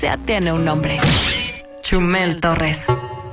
ya tiene un nombre. Chumel Torres.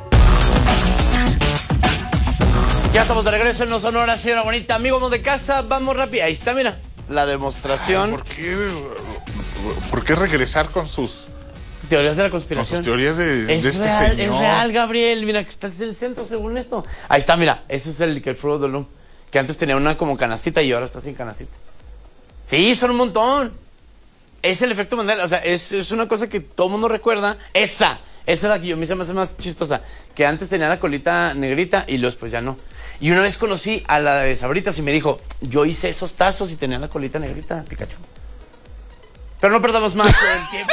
Ya estamos de regreso en No Sonora, señora bonita. Amigos de casa, vamos rápido. Ahí está, mira, la demostración. ¿Por qué regresar con sus teorías de la conspiración? Con sus teorías de este real, señor. Es real, Gabriel. Mira, que está en el centro según esto. Ahí está, mira, ese es el Fruit of the Loom, que antes tenía una como canastita y ahora está sin canastita. Sí, son un montón. Es el efecto Mandela, o sea, es una cosa que todo el mundo recuerda. Esa es la que yo me hice más chistosa, que antes tenía la colita negrita y luego pues ya no. Y una vez conocí a la de Sabritas y me dijo, yo hice esos tazos y tenía la colita negrita, Pikachu. Pero no perdamos más el tiempo.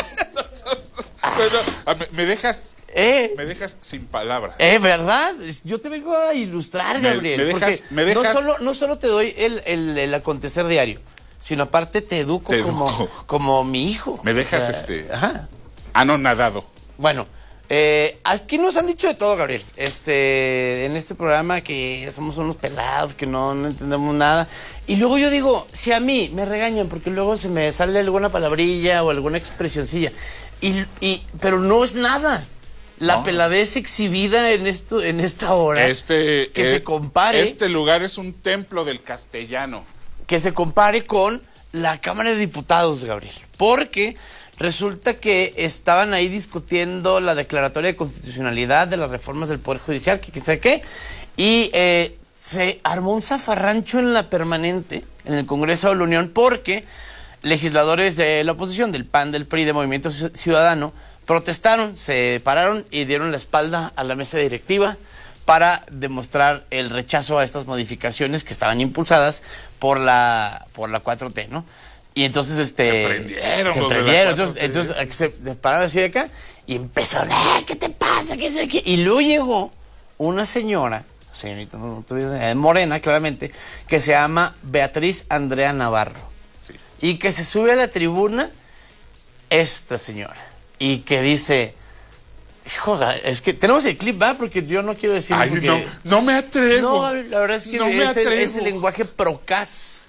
Me dejas sin palabras. ¿Verdad? Yo te vengo a ilustrar, Gabriel. No solo te doy el acontecer diario, sino aparte te educo como mi hijo. Me dejas anonadado. Bueno, aquí nos han dicho de todo, Gabriel. En este programa que somos unos pelados, que no entendemos nada. Y luego yo digo, si a mí me regañan porque luego se me sale alguna palabrilla o alguna expresioncilla. Pero no es nada. La peladez exhibida en esta hora. Que se compare. Este lugar es un templo del castellano. Que se compare con la Cámara de Diputados, Gabriel. Porque resulta que estaban ahí discutiendo la declaratoria de constitucionalidad de las reformas del Poder Judicial, que sé qué, y se armó un zafarrancho en la permanente, en el Congreso de la Unión, porque legisladores de la oposición, del PAN, del PRI, de Movimiento Ciudadano, protestaron, se pararon y dieron la espalda a la mesa directiva para demostrar el rechazo a estas modificaciones que estaban impulsadas por la 4T, ¿no? Y entonces se prendieron. Entonces se pararon así de acá y empezaron, ¿qué te pasa? ¿Qué es aquí? Y luego llegó una señorita morena, claramente, que se llama Beatriz Andrea Navarro. Sí. Y que se sube a la tribuna esta señora y que dice, joder, es que tenemos el clip, ¿va? Porque yo no quiero decir. No me atrevo. No, la verdad es que es el lenguaje procaz.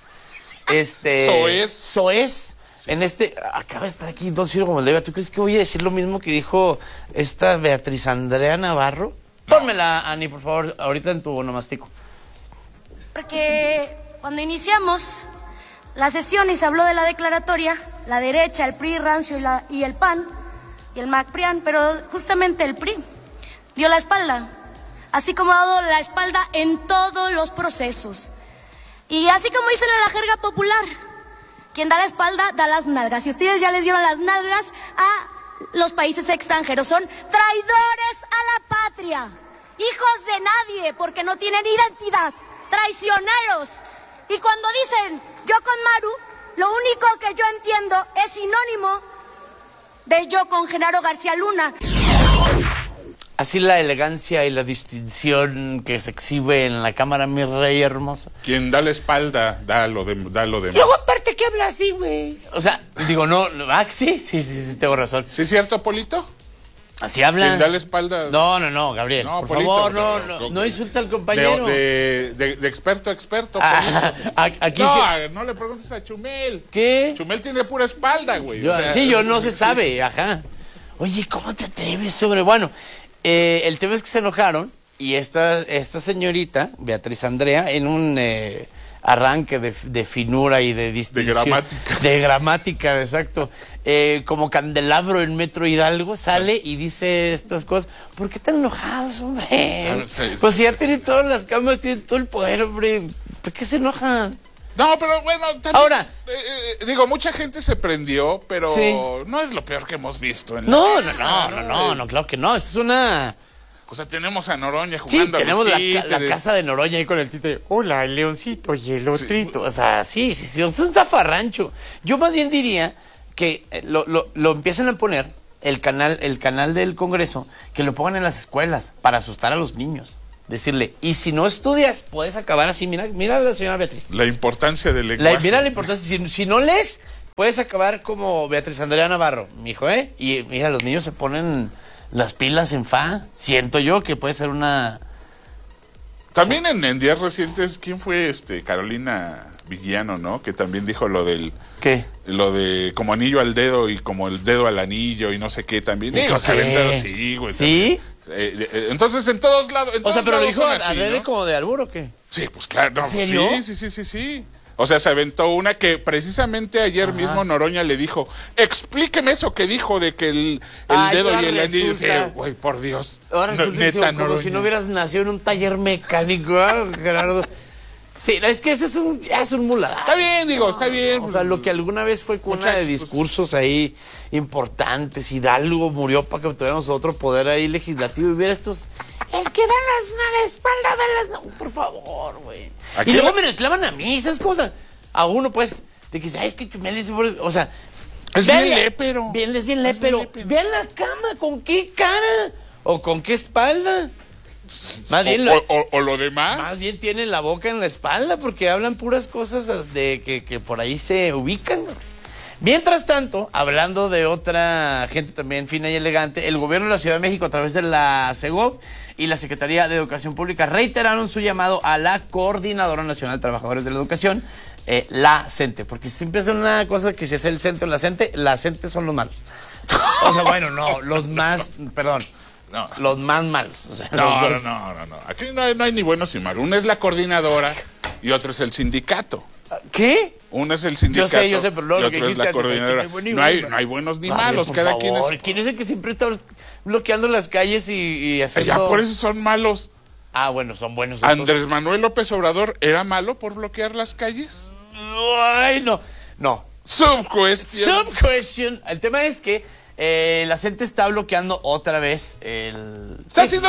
Soez. Sí. Acaba de estar aquí Don Ciro Gomeldevia. ¿Tú crees que voy a decir lo mismo que dijo esta Beatriz Andrea Navarro? No. Pónmela, Ani, por favor, ahorita en tu onomástico. Porque cuando iniciamos la sesión y se habló de la declaratoria, la derecha, el PRI, Rancio y el PAN, y el MAC-PRIAN, pero justamente el PRI dio la espalda, así como ha dado la espalda en todos los procesos. Y así como dicen en la jerga popular, quien da la espalda da las nalgas. Y ustedes ya les dieron las nalgas a los países extranjeros. Son traidores a la patria, hijos de nadie, porque no tienen identidad, traicioneros. Y cuando dicen yo con Maru, lo único que yo entiendo es sinónimo de yo con Genaro García Luna. Así la elegancia y la distinción que se exhibe en la cámara, mi rey hermoso. Quien da la espalda, da lo demás. Luego aparte que habla así, güey. O sea, digo, sí, tengo razón. ¿Sí es cierto, Polito? Así habla. Quien da la espalda. No, Gabriel. No, por Polito, favor, no insulta al compañero. De experto a experto, aquí no le preguntes a Chumel. ¿Qué? Chumel tiene pura espalda, güey. Yo no se sabe, ajá. Oye, ¿cómo te atreves Bueno, el tema es que se enojaron y esta señorita, Beatriz Andrea, en un arranque de finura y de distinción. De gramática, exacto. Como candelabro en Metro Hidalgo, sale y dice estas cosas. ¿Por qué tan enojados, hombre? Pues si ya tiene todas las cámaras, tiene todo el poder, hombre. ¿Por qué se enojan? No, pero bueno, también, ahora, mucha gente se prendió, pero no es lo peor que hemos visto. No, claro que no. Es una... O sea, tenemos a Noroña jugando tenemos la casa de Noroña ahí con el títere. Hola, el leoncito y el otrito. O sea, sí, es un zafarrancho. Yo más bien diría que lo empiezan a poner, el canal del Congreso, que lo pongan en las escuelas para asustar a los niños. Decirle, y si no estudias, puedes acabar así. Mira a la señora Beatriz. La importancia del lenguaje. Mira la importancia. Si no lees, puedes acabar como Beatriz Andrea Navarro, mijo, ¿eh? Y mira, los niños se ponen las pilas en fa. Siento yo que puede ser una... También en días recientes, ¿quién fue Carolina villano, ¿no? Que también dijo lo del... ¿Qué? Lo de como anillo al dedo y como el dedo al anillo y no sé qué también. ¿Eso qué? Sí, güey. ¿Sí? Entonces, en todos lados... O sea, pero lo dijo así, adrede ¿no? como de albur, ¿o qué? Sí, pues claro. No, ¿En serio? Sí. O sea, se aventó una que precisamente ayer mismo Noroña le dijo, explíqueme eso que dijo de que el dedo y el anillo. Sí, güey, por Dios. Ahora resulta como si no hubieras nacido en un taller mecánico, Gerardo. Sí, es que ese es un muladar. Está bien, está bien. O sea, lo que alguna vez fue cuna de discursos ahí importantes, Hidalgo murió para que tuviéramos otro poder ahí legislativo y ver estos... El que da la espalda de las... No, por favor, güey. Y luego me reclaman a mí, ¿sabes cómo? O sea, a uno, pues, de que, ¿sabes qué? Me dice, o sea... Es bien lépero. Es bien lépero. Vean la cama, ¿con qué cara? ¿O con qué espalda? Más bien o lo demás. Más bien tienen la boca en la espalda porque hablan puras cosas de que por ahí se ubican. Mientras tanto, hablando de otra gente también fina y elegante, el gobierno de la Ciudad de México a través de la CEGOP y la Secretaría de Educación Pública reiteraron su llamado a la Coordinadora Nacional de Trabajadores de la Educación, la CENTE, porque siempre es una cosa que si es el CENTE o la CENTE son los malos. O sea, bueno, no, los más malos. O sea, no. Aquí no hay ni buenos ni malos. Una es la coordinadora y otro es el sindicato. ¿Qué? Uno es el sindicato yo sé, pero no, y otro es la coordinadora. No hay buenos ni malos. Por cada favor. quien es... ¿Quién es el que siempre está bloqueando las calles y haciendo...? Ya por eso son malos. Ah, bueno, son buenos. ¿Andrés Manuel López Obrador era malo por bloquear las calles? Ay, no. Sub-question. El tema es que la CENTE está bloqueando otra vez el... Está haciendo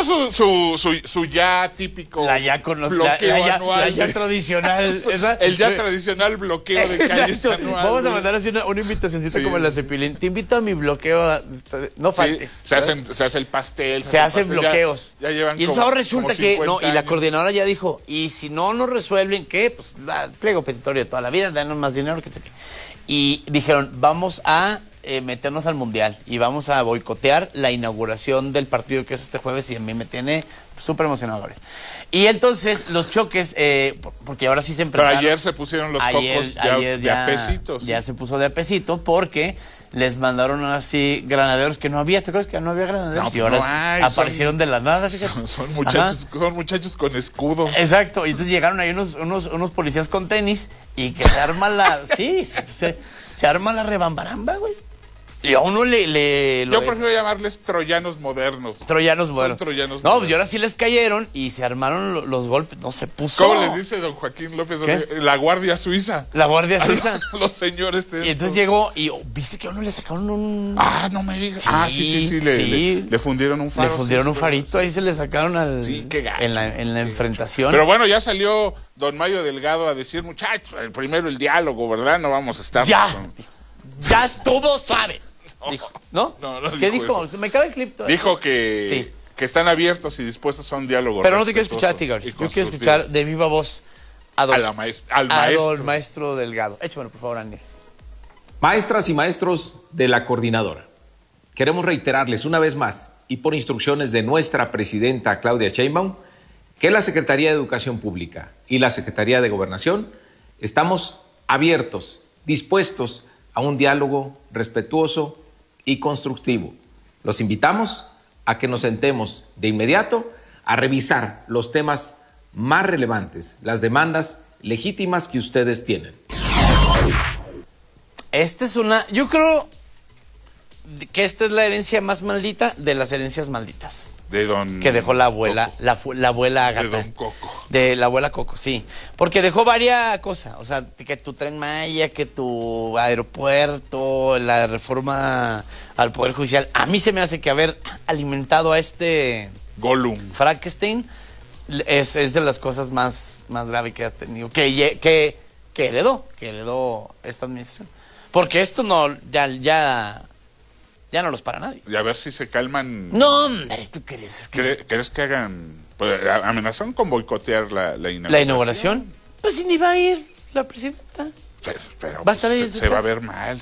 su ya típico bloqueo anual. La ya tradicional. El ya tradicional bloqueo de calles anual. Vamos a mandar así una invitacioncita como la Cepilín. Te invito a mi bloqueo. No faltes. Se hace el pastel. Se hacen bloqueos. Ya llevan y entonces ahora resulta que... No, y la coordinadora ya dijo, y si no nos resuelven, ¿qué? Pues pliego petitorio de toda la vida, danos más dinero, que sé qué. Y dijeron, vamos a... meternos al mundial y vamos a boicotear la inauguración del partido que es este jueves y a mí me tiene súper emocionado, Gabriel. Y entonces los choques, porque ahora sí se enfrentaron. Pero ayer se pusieron los cocos de a pesitos. Ya se puso de a pesito porque les mandaron así granaderos que no había, ¿te acuerdas que no había granaderos? Y ahora aparecieron de la nada, fíjate. Son muchachos con escudo. Exacto, y entonces llegaron ahí unos policías con tenis y que se arma la... Sí, se arma la rebambaramba, güey. Y a uno yo prefiero llamarles troyanos modernos. Troyanos modernos. Son troyanos modernos. pues y ahora sí les cayeron y se armaron los golpes. No se puso. ¿Cómo les dice don Joaquín López? La Guardia Suiza. La Guardia Suiza. Los señores. Y entonces llegó y viste que a uno le sacaron un... Ah, no me digas. Sí. Le fundieron un faro. Le fundieron un farito, ahí se le sacaron al... Sí, qué gacho. En la enfrentación. Pero bueno, ya salió don Mario Delgado a decir, muchachos, primero el diálogo, ¿verdad? No vamos a estar... Ya estuvo suave. Dijo, ¿no? ¿Qué dijo? Eso. Me cabe el clip. Dijo que están abiertos y dispuestos a un diálogo. Pero no te quiero escuchar a ti, Gabriel. Yo quiero escuchar de viva voz al maestro Delgado. Échamelo, por favor, Ángel. Maestras y maestros de la coordinadora, queremos reiterarles una vez más y por instrucciones de nuestra presidenta Claudia Sheinbaum que la Secretaría de Educación Pública y la Secretaría de Gobernación estamos abiertos, dispuestos a un diálogo respetuoso y constructivo. Los invitamos a que nos sentemos de inmediato a revisar los temas más relevantes, las demandas legítimas que ustedes tienen. Yo creo que esta es la herencia más maldita de las herencias malditas. Que dejó la abuela, la abuela Agata. De don Coco. De la abuela Coco, sí. Porque dejó varias cosas. O sea, que tu Tren Maya, que tu aeropuerto, la reforma al Poder Judicial. A mí se me hace que haber alimentado a este... Gollum. Frankenstein es de las cosas más graves que ha tenido. Que heredó esta administración. Porque esto ya no los para nadie. Y a ver si se calman. No, hombre, ¿tú crees? ¿Crees que hagan? Pues amenazan con boicotear la inauguración. ¿La inauguración? Pues si ni va a ir la presidenta. Pero va a estar ahí se va a ver mal.